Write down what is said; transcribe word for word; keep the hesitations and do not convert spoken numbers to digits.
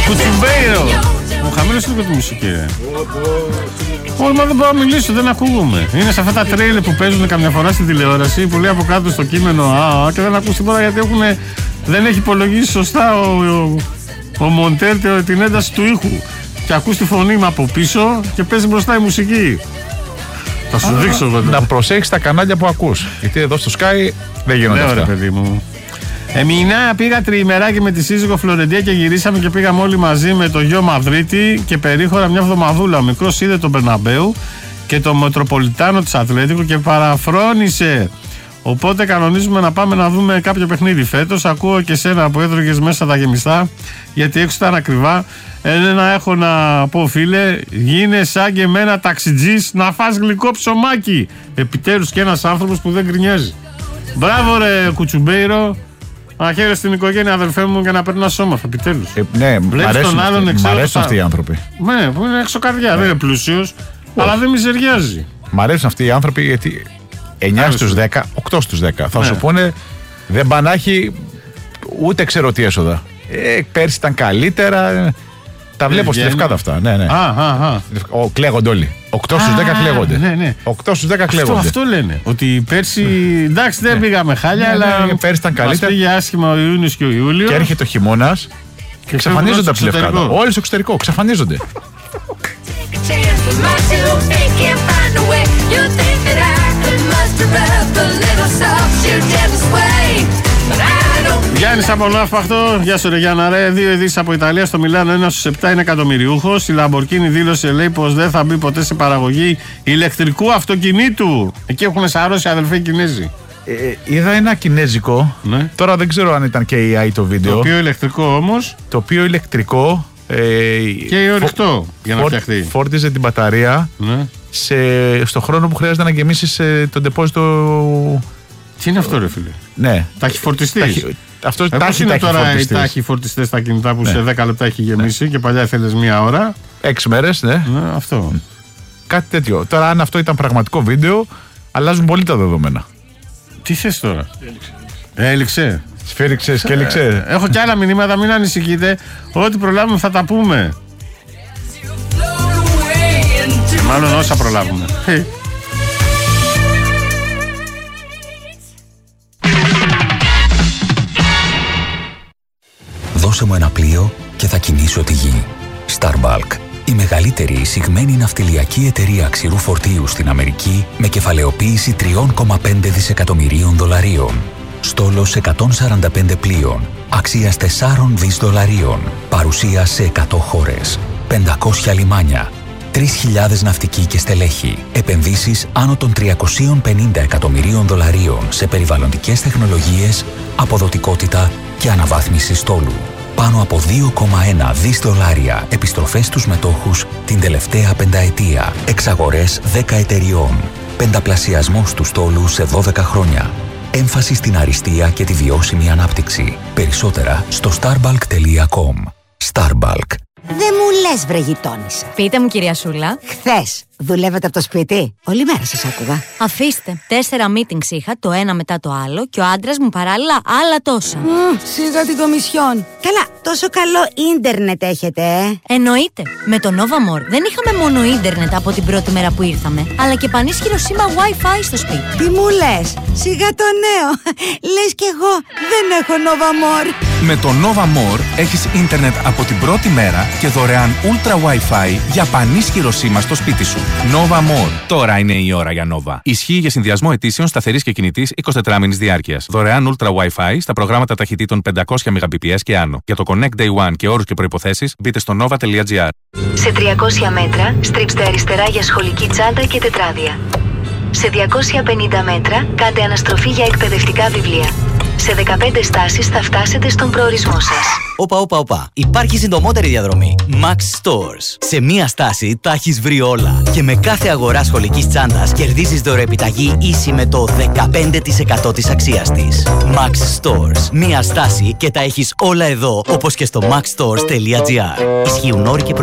Κουτσουμπέιρο. Μου χαμήλωσε λίγο τη μουσική, ρε. Όχι, μα δεν μπορώ να μιλήσω, δεν ακούγομαι. Είναι σε αυτά τα τρέιλερ που παίζουν καμιά φορά στην τηλεόραση, που λέει από κάτω στο κείμενο α, και δεν ακούς τίποτα γιατί έχουν, δεν έχει υπολογίσει σωστά ο, ο, ο Μοντέρ την ένταση του ήχου. Και ακούς τη φωνή μου από πίσω και παίζει μπροστά η μουσική. Θα σου α, δείξω βέβαια. Να προσέχεις τα κανάλια που ακούς. Γιατί εδώ στο Sky δεν γίνονται αυτά. Ωραία, παιδί μου. Εμεινά πήγα τριημεράκι με τη σύζυγο Φλωρεντία και γυρίσαμε και πήγαμε όλοι μαζί με το γιο Μαδρίτη και περίχωρα μια εβδομαδούλα. Ο μικρός είδε τον Μπερναμπέου και το Μετροπολιτάνο της Ατλέτικο και παραφρόνησε. Οπότε κανονίζουμε να πάμε να δούμε κάποιο παιχνίδι φέτος. Ακούω και σένα που έτρωγες μέσα τα γεμιστά, γιατί έξω ήταν ακριβά. Ένα έχω να πω, φίλε, γίνε σαν και εμένα ταξιτζής να φας γλυκό ψωμάκι. Επιτέλους και ένας άνθρωπος που δεν γκρινιάζει. Μπράβο ρε Κουτσουμπέιρο. Να χαίρεσαι στην οικογένεια, αδελφέ μου, και να περνάς όμορφα, επιτέλους. Ε, ναι, μ' αρέσουν, μ' αρέσουν αυτοί οι άνθρωποι. Ναι, που είναι έξω καρδιά, ναι. Δεν είναι πλούσιος, αλλά δεν μιζεριάζει. Μ' αρέσουν αυτοί οι άνθρωποι γιατί εννιά στους δέκα, οκτώ στους δέκα θα ναι. σου πούνε δεν πάνε να έχει ούτε ξέρω τι έσοδα. Ε, πέρσι ήταν καλύτερα. Τα βλέπω στη Λευκάδα αυτά. Ναι, ναι. Α, α, α. Ο, κλαίγονται όλοι. οκτώ στους δέκα κλαίγονται. Ναι, ναι. οκτώ στους δέκα κλαίγονται. Αυτό, αυτό λένε. Ότι πέρσι. Εντάξει, δεν πήγαμε χάλια, ναι, αλλά. Ναι, πέρσι ήταν καλύτερα. Μας πήγε άσχημα ο Ιούνιος και ο Ιούλιος. Και έρχεται ο χειμώνας και εξαφανίζονται από τη Λευκάδα. Όλοι στο εξωτερικό, εξαφανίζονται. Γιάννης από Ναύπαχτο, γεια σου ρε Γιάννα ρε. Δύο ειδήσεις από Ιταλία, στο Μιλάνο ένας στους επτά είναι εκατομμυριούχος. Η Λαμπορκίνη δήλωσε, λέει, πως δεν θα μπει ποτέ σε παραγωγή ηλεκτρικού αυτοκινήτου. Εκεί έχουν σαρώσει αδελφοί Κινέζοι. Ε, είδα ένα κινέζικο, ναι. Τώρα δεν ξέρω αν ήταν και έι άι το βίντεο. Το οποίο ηλεκτρικό όμως. Το οποίο ηλεκτρικό ε, και ορυκτό φο, για να φτιαχτεί. Φόρτιζε την μπαταρία, ναι. σε, στο χρόνο που χρειάζεται να γεμίσεις ε, το ντεπόζιτο. Τι είναι αυτό ρε φίλε? Ναι. Ταχυφορτιστής. Αυτό ε, πώς είναι τώρα οι ταχυφορτιστές στα κινητά που ναι. σε δέκα λεπτά έχει γεμίσει, ναι. και παλιά ήθελες μία ώρα. Έξι μέρες, ναι. ναι. Αυτό. Κάτι τέτοιο. Τώρα αν αυτό ήταν πραγματικό βίντεο, αλλάζουν πολύ τα δεδομένα. Τι θες τώρα? Έληξε. Έληξε. Σφίριξες και έληξε. Έχω κι άλλα μηνύματα, μην ανησυχείτε. Ό,τι προλάβουμε θα τα πούμε. Μάλλον όσα προλάβουμε. Δώσε μου ένα πλοίο και θα κινήσω τη γη. Starbulk, η μεγαλύτερη εισηγμένη ναυτιλιακή εταιρεία ξηρού φορτίου στην Αμερική με κεφαλαιοποίηση τρία κόμμα πέντε δισεκατομμυρίων δολαρίων. Στόλος εκατόν σαράντα πέντε πλοίων, αξίας τέσσερα δισεκατομμύρια δολαρίων, παρουσία σε εκατό χώρες, πεντακόσια λιμάνια, τρεις χιλιάδες ναυτικοί και στελέχη, επενδύσεις άνω των τριακόσια πενήντα εκατομμυρίων δολαρίων σε περιβαλλοντικές τεχνολογίες, αποδοτικότητα και αναβάθμιση στόλου. Πάνω από δύο κόμμα ένα δισεκατομμύρια δολάρια επιστροφές στους μετόχους την τελευταία πενταετία, εξαγορές δέκα εταιριών, πενταπλασιασμός του στόλου σε δώδεκα χρόνια. Έμφαση στην αριστεία και τη βιώσιμη ανάπτυξη. Περισσότερα στο starbulk τελεία com. Starbulk. Δεν μου λες βρε γειτόνισσα. Πείτε μου κυρία Σούλα. Χθες δουλεύετε από το σπίτι? Όλη μέρα σας άκουγα. Αφήστε. Τέσσερα meetings είχα, το ένα μετά το άλλο, και ο άντρας μου παράλληλα άλλα τόσα. Mm, σίγα την κομισιόν. Καλά, τόσο καλό ίντερνετ έχετε, ε? Εννοείται. Με το Nova More δεν είχαμε μόνο ίντερνετ από την πρώτη μέρα που ήρθαμε, αλλά και πανίσχυρο σήμα Wi-Fi στο σπίτι. Τι μου λες? Σιγά το νέο. Λες κι εγώ δεν έχω Nova More. Με το Nova More έχεις ίντερνετ από την πρώτη μέρα και δωρεάν Ultra Wi-Fi για πανίσχυρο σήμα στο σπίτι σου. Nova More. Τώρα είναι η ώρα για Nova. Ισχύει για συνδυασμό αιτήσεων σταθερής και κινητής εικοσιτετράμινης διάρκειας. Δωρεάν Ultra Wi-Fi στα προγράμματα ταχυτήτων πεντακόσια μεγαμπιπιες και άνω. Για το Connect Day One και όρους και προϋποθέσεις μπείτε στο nova τελεία gr. Σε τριακόσια μέτρα στρίψτε αριστερά για σχολική τσάντα και τετράδια. Σε διακόσια πενήντα μέτρα κάντε αναστροφή για εκπαιδευτικά βιβλία. Σε δεκαπέντε στάσεις θα φτάσετε στον προορισμό σας. Όπα, όπα, όπα. Υπάρχει συντομότερη διαδρομή. Max Stores. Σε μία στάση τα έχεις βρει όλα. Και με κάθε αγορά σχολικής τσάντας κερδίζεις δωρεοεπιταγή ίση με το δεκαπέντε τοις εκατό της αξίας της. Max Stores. Μία στάση και τα έχεις όλα εδώ, όπως και στο max stores τελεία gr. Ισχύουν όροι και